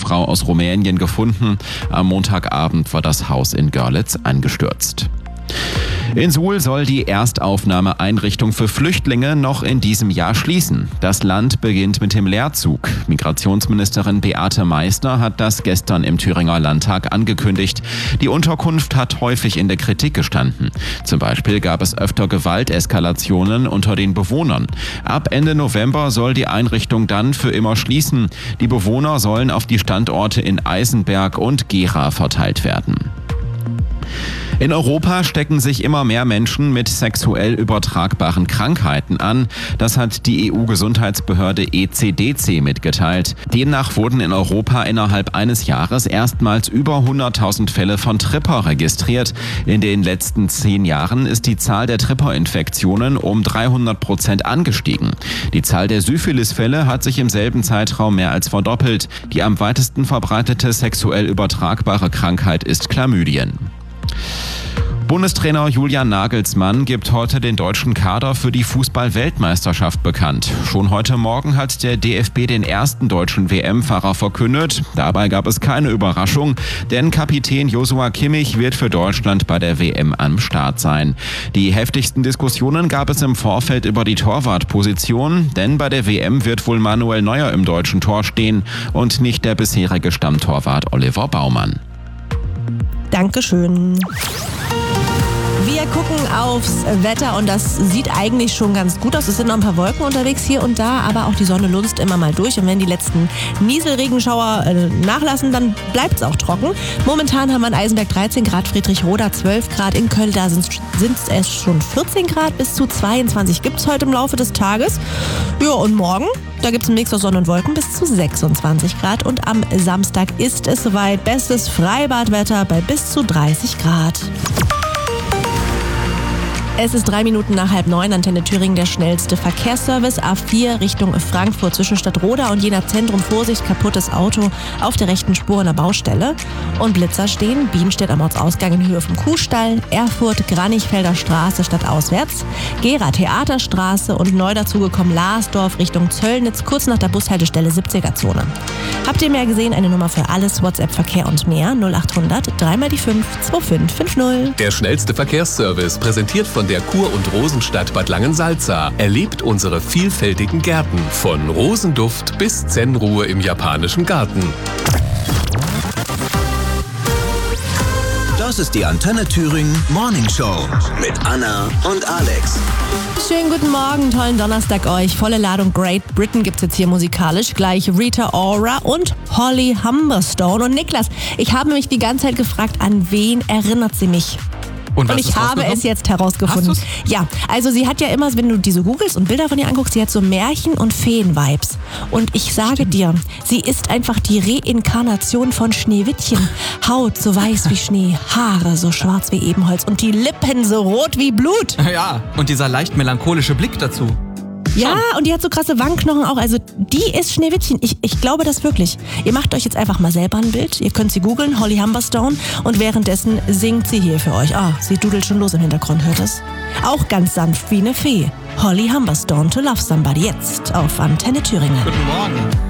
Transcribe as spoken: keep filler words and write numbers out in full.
Frau aus Rumänien gefunden. Am Montagabend war das Haus in Görlitz eingestürzt. In Suhl soll die Erstaufnahmeeinrichtung für Flüchtlinge noch in diesem Jahr schließen. Das Land beginnt mit dem Leerzug. Migrationsministerin Beate Meissner hat das gestern im Thüringer Landtag angekündigt. Die Unterkunft hat häufig in der Kritik gestanden. Zum Beispiel gab es öfter Gewalteskalationen unter den Bewohnern. Ab Ende November soll die Einrichtung dann für immer schließen. Die Bewohner sollen auf die Standorte in Eisenberg und Gera verteilt werden. In Europa stecken sich immer mehr Menschen mit sexuell übertragbaren Krankheiten an. Das hat die E U-Gesundheitsbehörde E C D C mitgeteilt. Demnach wurden in Europa innerhalb eines Jahres erstmals über hunderttausend Fälle von Tripper registriert. In den letzten zehn Jahren ist die Zahl der Tripper-Infektionen um dreihundert Prozent angestiegen. Die Zahl der Syphilis-Fälle hat sich im selben Zeitraum mehr als verdoppelt. Die am weitesten verbreitete sexuell übertragbare Krankheit ist Chlamydien. Bundestrainer Julian Nagelsmann gibt heute den deutschen Kader für die Fußball-Weltmeisterschaft bekannt. Schon heute Morgen hat der D F B den ersten deutschen W M-Fahrer verkündet. Dabei gab es keine Überraschung, denn Kapitän Joshua Kimmich wird für Deutschland bei der W M am Start sein. Die heftigsten Diskussionen gab es im Vorfeld über die Torwartposition, denn bei der W M wird wohl Manuel Neuer im deutschen Tor stehen und nicht der bisherige Stammtorwart Oliver Baumann. Dankeschön. Wir gucken aufs Wetter und das sieht eigentlich schon ganz gut aus. Es sind noch ein paar Wolken unterwegs hier und da, aber auch die Sonne lunzt immer mal durch. Und wenn die letzten Nieselregenschauer äh, nachlassen, dann bleibt es auch trocken. Momentan haben wir in Eisenberg dreizehn Grad, Friedrichroda zwölf Grad, in Köln da sind es schon vierzehn Grad, bis zu zweiundzwanzig gibt es heute im Laufe des Tages. Ja, und morgen, da gibt es einen Mix aus Sonne und Wolken bis zu sechsundzwanzig Grad. Und am Samstag ist es soweit. Bestes Freibadwetter bei bis zu dreißig Grad. Es ist drei Minuten nach halb neun, Antenne Thüringen, der schnellste Verkehrsservice. A vier Richtung Frankfurt zwischen Stadtroda und Jena Zentrum. Vorsicht, kaputtes Auto auf der rechten Spur an der Baustelle. Und Blitzer stehen, Bienstedt am Ortsausgang in Höhe vom Kuhstall, Erfurt, Granichfelder Straße stadtauswärts, Gera Theaterstraße und neu dazugekommen Larsdorf Richtung Zöllnitz, kurz nach der Bushaltestelle siebziger Zone. Habt ihr mehr gesehen? Eine Nummer für alles, WhatsApp, Verkehr und mehr, null acht hundert drei mal die fünf zwei fünf fünf null. Der schnellste Verkehrsservice, präsentiert von der Kur- und Rosenstadt Bad Langensalza. Erlebt unsere vielfältigen Gärten. Von Rosenduft bis Zen-Ruhe im japanischen Garten. Das ist die Antenne Thüringen Morning Show mit Anna und Alex. Schönen guten Morgen, tollen Donnerstag euch. Volle Ladung Great Britain gibt's jetzt hier musikalisch. Gleich Rita Ora und Holly Humberstone. Und Niklas, ich habe mich die ganze Zeit gefragt, an wen erinnert sie mich? Und, und ich habe es jetzt herausgefunden. Ja, also sie hat ja immer, wenn du diese googelst und Bilder von ihr anguckst, sie hat so Märchen- und Feen-Vibes. Und ich sage Stimmt. dir, sie ist einfach die Reinkarnation von Schneewittchen. Haut so weiß wie Schnee, Haare so schwarz wie Ebenholz und die Lippen so rot wie Blut. Ja, und dieser leicht melancholische Blick dazu. Ja, und die hat so krasse Wangenknochen auch. Also die ist Schneewittchen. Ich, ich glaube das wirklich. Ihr macht euch jetzt einfach mal selber ein Bild. Ihr könnt sie googeln, Holly Humberstone. Und währenddessen singt sie hier für euch. Ah, sie dudelt schon los im Hintergrund, hört es? Auch ganz sanft wie eine Fee. Holly Humberstone, To Love Somebody, jetzt auf Antenne Thüringen. Guten Morgen.